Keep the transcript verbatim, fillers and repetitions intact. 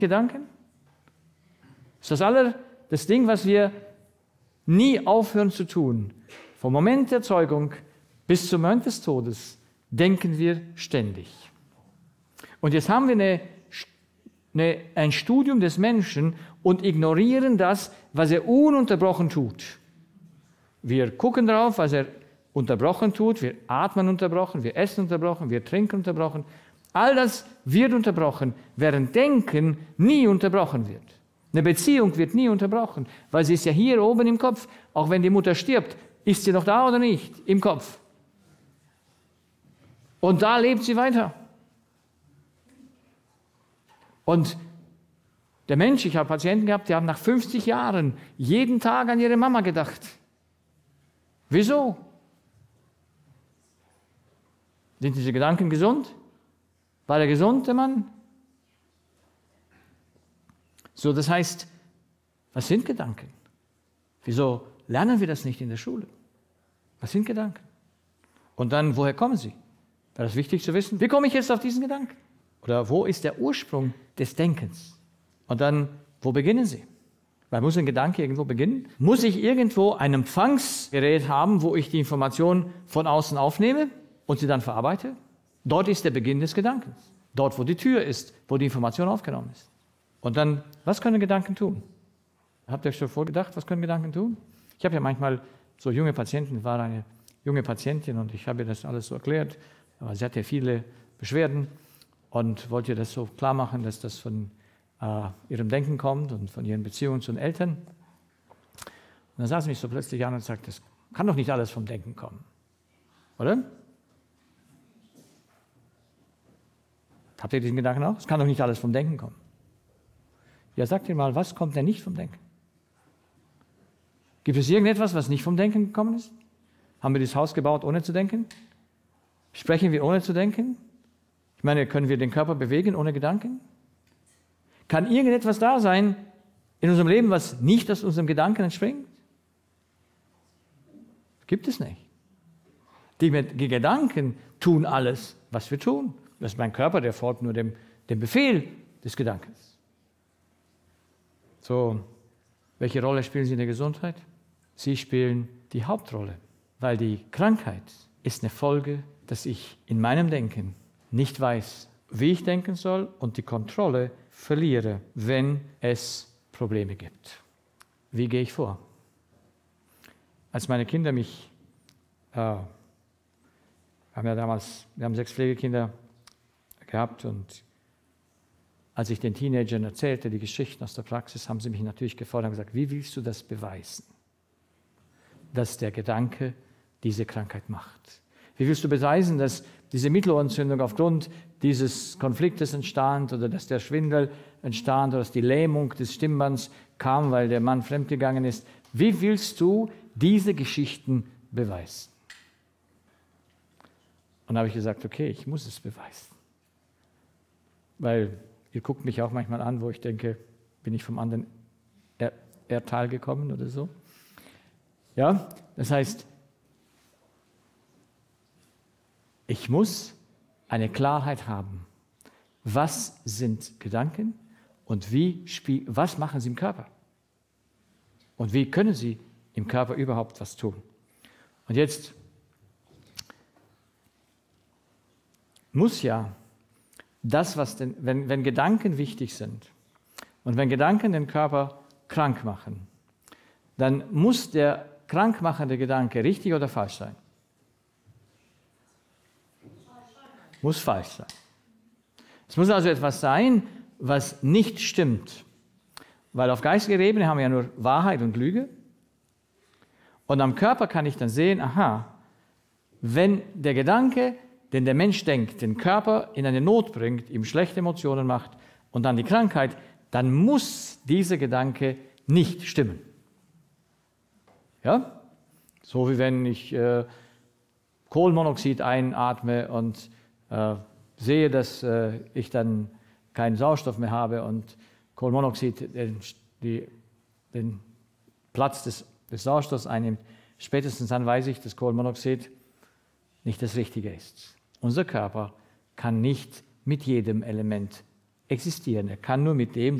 Gedanken? Das ist das aller, das Ding, was wir nie aufhören zu tun. Vom Moment der Zeugung bis zum Moment des Todes denken wir ständig. Und jetzt haben wir eine, eine, ein Studium des Menschen und ignorieren das, was er ununterbrochen tut. Wir gucken darauf, was er unterbrochen tut. Wir atmen unterbrochen, wir essen unterbrochen, wir trinken unterbrochen. All das wird unterbrochen, während Denken nie unterbrochen wird. Eine Beziehung wird nie unterbrochen, weil sie ist ja hier oben im Kopf. Auch wenn die Mutter stirbt, ist sie noch da oder nicht? Im Kopf. Und da lebt sie weiter. Und der Mensch, ich habe Patienten gehabt, die haben nach fünfzig Jahren jeden Tag an ihre Mama gedacht. Wieso? Sind diese Gedanken gesund? War er gesund, der Mann? So, das heißt, was sind Gedanken? Wieso lernen wir das nicht in der Schule? Was sind Gedanken? Und dann, woher kommen sie? Wäre das wichtig zu wissen? Wie komme ich jetzt auf diesen Gedanken? Oder wo ist der Ursprung des Denkens? Und dann, wo beginnen sie? Weil muss ein Gedanke irgendwo beginnen? Muss ich irgendwo ein Empfangsgerät haben, wo ich die Information von außen aufnehme und sie dann verarbeite? Dort ist der Beginn des Gedankens. Dort, wo die Tür ist, wo die Information aufgenommen ist. Und dann, was können Gedanken tun? Habt ihr euch schon vorgedacht, was können Gedanken tun? Ich habe ja manchmal so junge Patienten, war eine junge Patientin und ich habe ihr das alles so erklärt, aber sie hatte viele Beschwerden und wollte ihr das so klar machen, dass das von äh, ihrem Denken kommt und von ihren Beziehungen zu den Eltern. Und dann sah sie mich so plötzlich an und sagte, das kann doch nicht alles vom Denken kommen, oder? Habt ihr diesen Gedanken auch? Es kann doch nicht alles vom Denken kommen. Ja, sagt ihr mal, was kommt denn nicht vom Denken? Gibt es irgendetwas, was nicht vom Denken gekommen ist? Haben wir dieses Haus gebaut, ohne zu denken? Sprechen wir, ohne zu denken? Ich meine, können wir den Körper bewegen, ohne Gedanken? Kann irgendetwas da sein in unserem Leben, was nicht aus unserem Gedanken entspringt? Gibt es nicht. Die, die Gedanken tun alles, was wir tun. Das ist mein Körper, der folgt nur dem, dem Befehl des Gedankens. So, welche Rolle spielen sie in der Gesundheit? Sie spielen die Hauptrolle, weil die Krankheit ist eine Folge, dass ich in meinem Denken nicht weiß, wie ich denken soll und die Kontrolle verliere, wenn es Probleme gibt. Wie gehe ich vor? Als meine Kinder mich, äh, wir haben ja damals, wir haben sechs Pflegekinder gehabt und als ich den Teenagern erzählte, die Geschichten aus der Praxis, haben sie mich natürlich gefordert und gesagt, wie willst du das beweisen, dass der Gedanke diese Krankheit macht? Wie willst du beweisen, dass diese Mittelohrentzündung aufgrund dieses Konfliktes entstand oder dass der Schwindel entstand oder dass die Lähmung des Stimmbands kam, weil der Mann fremdgegangen ist? Wie willst du diese Geschichten beweisen? Und da habe ich gesagt, okay, ich muss es beweisen. Weil ihr guckt mich auch manchmal an, wo ich denke, bin ich vom anderen er- Erdteil gekommen oder so. Ja, das heißt, ich muss eine Klarheit haben. Was sind Gedanken und wie spie- was machen sie im Körper? Und wie können sie im Körper überhaupt was tun? Und jetzt muss ja das, was denn, wenn, wenn Gedanken wichtig sind und wenn Gedanken den Körper krank machen, dann muss der krankmachende Gedanke richtig oder falsch sein? Muss falsch sein. Es muss also etwas sein, was nicht stimmt. Weil auf geistiger Ebene haben wir ja nur Wahrheit und Lüge. Und am Körper kann ich dann sehen, aha, wenn der Gedanke, den der Mensch denkt, den Körper in eine Not bringt, ihm schlechte Emotionen macht und dann die Krankheit, dann muss dieser Gedanke nicht stimmen. Ja? So wie wenn ich äh, Kohlenmonoxid einatme und äh, sehe, dass äh, ich dann keinen Sauerstoff mehr habe und Kohlenmonoxid den, die, den Platz des, des Sauerstoffs einnimmt. Spätestens dann weiß ich, dass Kohlenmonoxid nicht das Richtige ist. Unser Körper kann nicht mit jedem Element existieren. Er kann nur mit dem